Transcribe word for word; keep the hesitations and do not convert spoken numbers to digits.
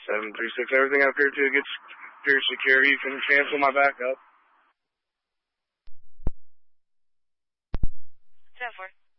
seven three six. Everything up here to gets appears secure. You can cancel my backup. ten four.